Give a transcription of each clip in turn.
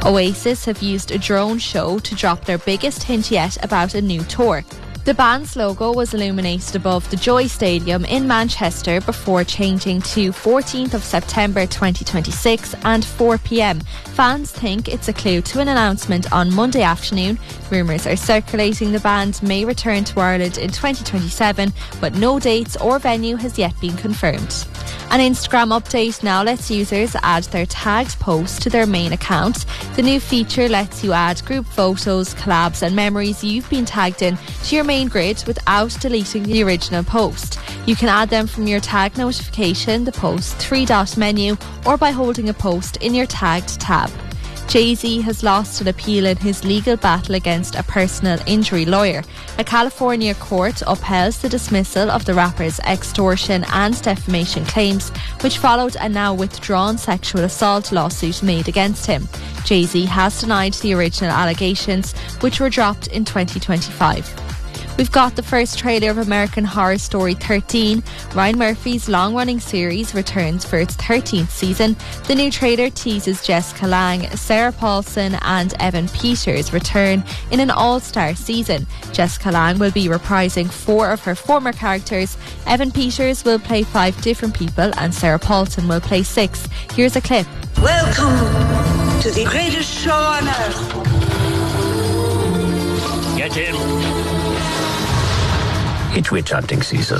Oasis have used a drone show to drop their biggest hint yet about a new tour. The band's logo was illuminated above the Joy Stadium in Manchester before changing to 14th of September 2026 and 4 p.m. Fans think it's a clue to an announcement on Monday afternoon. Rumours are circulating the band may return to Ireland in 2027, but no dates or venue has yet been confirmed. An Instagram update now lets users add their tagged posts to their main account. The new feature lets you add group photos, collabs and memories you've been tagged in to your main grid without deleting the original post. You can add them from your tag notification, the post 3-dot menu, or by holding a post in your tagged tab. Jay-Z has lost an appeal in his legal battle against a personal injury lawyer. A California court upheld the dismissal of the rapper's extortion and defamation claims, which followed a now withdrawn sexual assault lawsuit made against him. Jay-Z has denied the original allegations, which were dropped in 2025. We've got the first trailer of American Horror Story 13. Ryan Murphy's long-running series returns for its 13th season. The new trailer teases Jessica Lange, Sarah Paulson and Evan Peters return in an all-star season. Jessica Lange will be reprising 4 of her former characters. Evan Peters will play 5 different people and Sarah Paulson will play 6. Here's a clip. Welcome to the greatest show on earth. Get in. It's witch hunting season.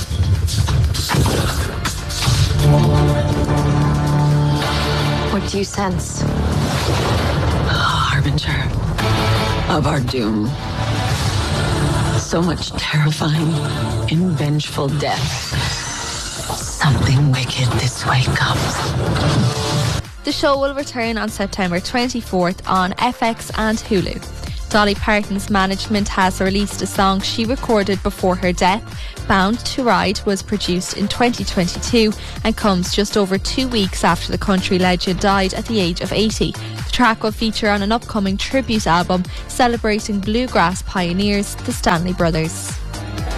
What do you sense? A harbinger of our doom. So much terrifying and vengeful death. Something wicked this way comes. The show will return on September 24th on FX and Hulu. Dolly Parton's management has released a song she recorded before her death. Bound to Ride was produced in 2022 and comes just over 2 weeks after the country legend died at the age of 80. The track will feature on an upcoming tribute album celebrating bluegrass pioneers, the Stanley Brothers.